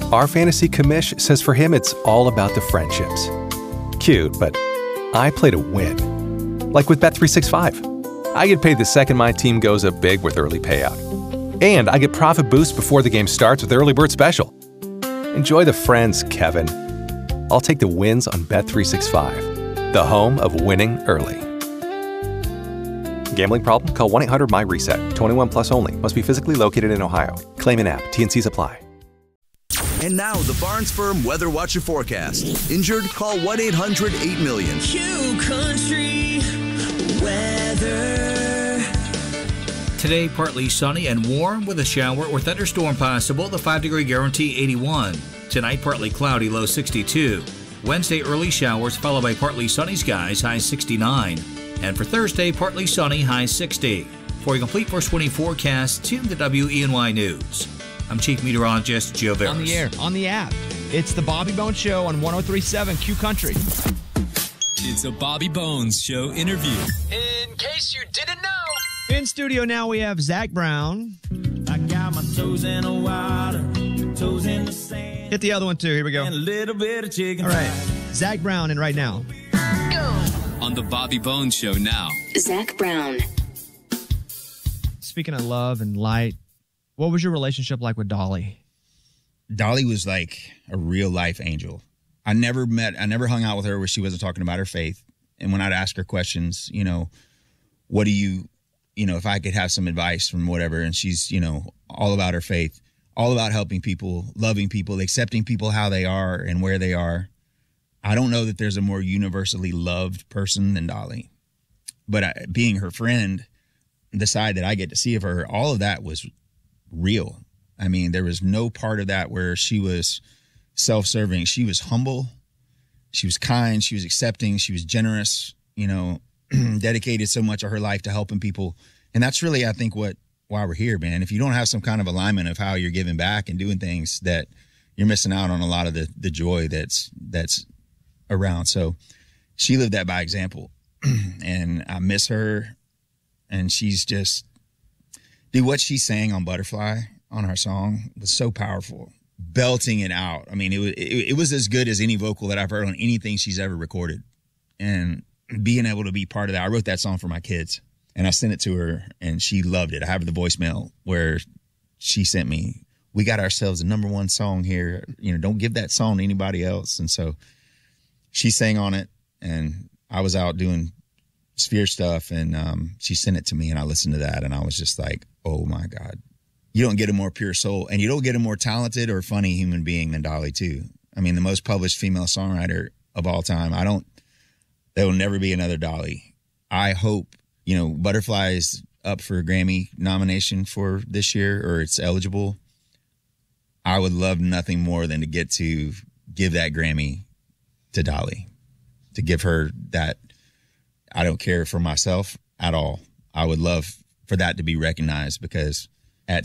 Our fantasy commish says for him it's all about the friendships. Cute, but I play to win. Like with Bet365. I get paid the second my team goes up big with early payout. And I get profit boost before the game starts with Early Bird Special. Enjoy the friends, Kevin. I'll take the wins on Bet365, the home of winning early. Gambling problem? Call 1-800-MY-RESET. 21 plus only. Must be physically located in Ohio. Claim an app. T&Cs apply. And now the Barnes Firm Weather Watcher forecast. Injured? Call 1-800-8-million. Q Country weather. Today, partly sunny and warm with a shower or thunderstorm possible. The 5-degree guarantee 81. Tonight, partly cloudy, low 62. Wednesday, early showers followed by partly sunny skies, high 69. And for Thursday, partly sunny, high 60. For a complete first 20 forecast, tune the WENY News. I'm Chief Meteorologist Joe Veras. On the air, on the app. It's the Bobby Bones Show on 103.7 Q Country. It's a Bobby Bones Show interview. In case you didn't know. In studio now we have Zach Brown. I got my toes in the water, toes in the sand. Hit the other one too. Here we go. And a little bit of chicken. All right. Zach Brown and Right Now. On the Bobby Bones Show now. Zach Brown. Speaking of love and light, what was your relationship like with Dolly? Dolly was like a real life angel. I never hung out with her where she wasn't talking about her faith. And when I'd ask her questions, what do you, if I could have some advice from whatever, and she's, all about her faith, all about helping people, loving people, accepting people how they are and where they are. I don't know that there's a more universally loved person than Dolly. But being her friend, the side that I get to see of her, all of that was real. I mean, there was no part of that where she was self-serving. She was humble. She was kind. She was accepting. She was generous, dedicated so much of her life to helping people. And that's really, I think, why we're here, man. If you don't have some kind of alignment of how you're giving back and doing things, that you're missing out on a lot of the joy that's around. So she lived that by example. And I miss her. And she's just, what she sang on Butterfly on her song was so powerful. Belting it out. I mean, it was as good as any vocal that I've heard on anything she's ever recorded. And being able to be part of that. I wrote that song for my kids and I sent it to her and she loved it. I have the voicemail where she sent me, we got ourselves a #1 song here. Don't give that song to anybody else. And so she sang on it and I was out doing Sphere stuff and she sent it to me and I listened to that and I was just like, oh my God, you don't get a more pure soul and you don't get a more talented or funny human being than Dolly too. I mean, the most published female songwriter of all time. There will never be another Dolly. I hope, Butterfly is up for a Grammy nomination for this year or it's eligible. I would love nothing more than to get to give that Grammy to Dolly, to give her that. I don't care for myself at all. I would love for that to be recognized because at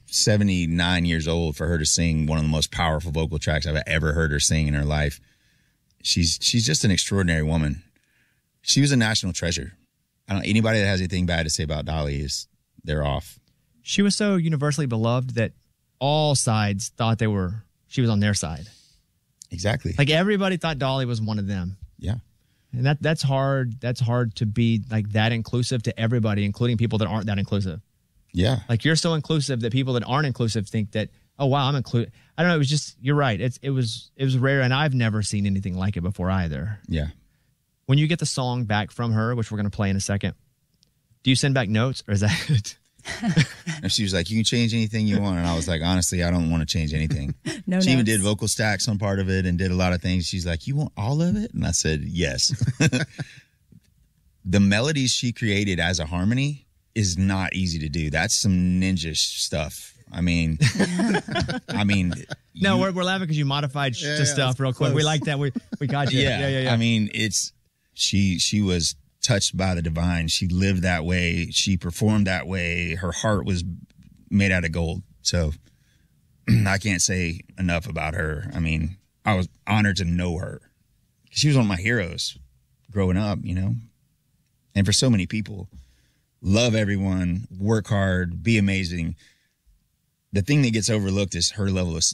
79 years old, for her to sing one of the most powerful vocal tracks I've ever heard her sing in her life, she's just an extraordinary woman. She was a national treasure. Anybody that has anything bad to say about Dolly they're off. She was so universally beloved that all sides thought she was on their side. Exactly. Like everybody thought Dolly was one of them. Yeah. And that's hard. That's hard to be like that inclusive to everybody, including people that aren't that inclusive. Yeah. Like you're so inclusive that people that aren't inclusive think that, oh wow, I'm included. I don't know. It was just, you're right. It was rare. And I've never seen anything like it before either. Yeah. When you get the song back from her, which we're going to play in a second, do you send back notes or is that it? And she was like, you can change anything you want. And I was like, honestly, I don't want to change anything. No, she even did vocal stacks on part of it and did a lot of things. She's like, you want all of it? And I said, yes. The melodies she created as a harmony is not easy to do. That's some ninja stuff. I mean, no, we're laughing because you modified stuff real quick. Close. We like that. We got you. Yeah. I mean, she was touched by the divine. She lived that way. She performed that way. Her heart was made out of gold. So I can't say enough about her. I mean, I was honored to know her. She was one of my heroes growing up, And for so many people, love everyone, work hard, be amazing. The thing that gets overlooked is her level of